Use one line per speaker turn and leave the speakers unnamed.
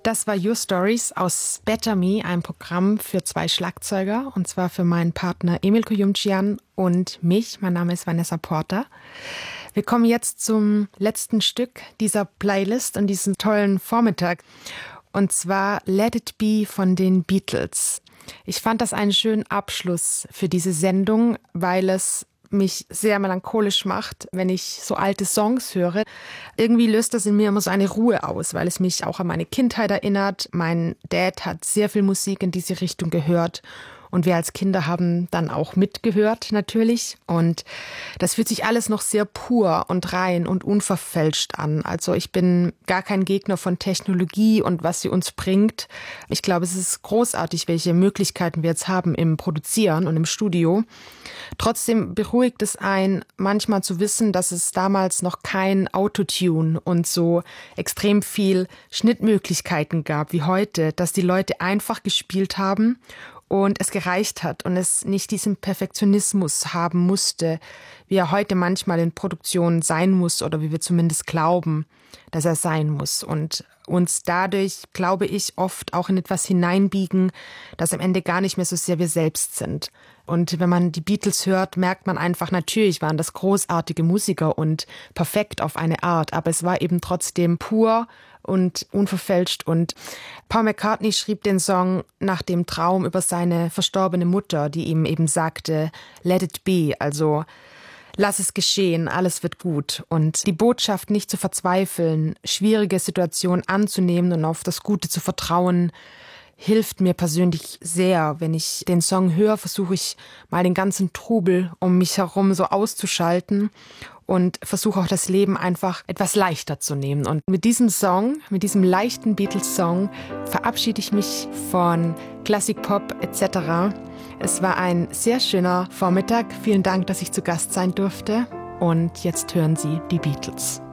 Das war Your Stories aus Better Me, einem Programm für 2 Schlagzeuger, und zwar für meinen Partner Emil Kuyumchian und mich. Mein Name ist Vanessa Porter. Wir kommen jetzt zum letzten Stück dieser Playlist an diesem tollen Vormittag, und zwar Let It Be von den Beatles. Ich fand das einen schönen Abschluss für diese Sendung, weil es mich sehr melancholisch macht, wenn ich so alte Songs höre. Irgendwie löst das in mir immer so eine Ruhe aus, weil es mich auch an meine Kindheit erinnert. Mein Dad hat sehr viel Musik in diese Richtung gehört. Und wir als Kinder haben dann auch mitgehört, natürlich. Und das fühlt sich alles noch sehr pur und rein und unverfälscht an. Also ich bin gar kein Gegner von Technologie und was sie uns bringt. Ich glaube, es ist großartig, welche Möglichkeiten wir jetzt haben im Produzieren und im Studio. Trotzdem beruhigt es einen, manchmal zu wissen, dass es damals noch kein Autotune und so extrem viel Schnittmöglichkeiten gab wie heute, dass die Leute einfach gespielt haben und es gereicht hat und es nicht diesen Perfektionismus haben musste, wie er heute manchmal in Produktionen sein muss oder wie wir zumindest glauben, dass er sein muss. Und uns dadurch, glaube ich, oft auch in etwas hineinbiegen, das am Ende gar nicht mehr so sehr wir selbst sind. Und wenn man die Beatles hört, merkt man einfach, natürlich waren das großartige Musiker und perfekt auf eine Art, aber es war eben trotzdem pur und unverfälscht. Und Paul McCartney schrieb den Song nach dem Traum über seine verstorbene Mutter, die ihm eben sagte, let it be, also lass es geschehen, alles wird gut. Und die Botschaft, nicht zu verzweifeln, schwierige Situationen anzunehmen und auf das Gute zu vertrauen, hilft mir persönlich sehr. Wenn ich den Song höre, versuche ich mal den ganzen Trubel um mich herum so auszuschalten und versuche auch das Leben einfach etwas leichter zu nehmen. Und mit diesem Song, mit diesem leichten Beatles-Song, verabschiede ich mich von Classic Pop etc. Es war ein sehr schöner Vormittag. Vielen Dank, dass ich zu Gast sein durfte. Und jetzt hören Sie die Beatles.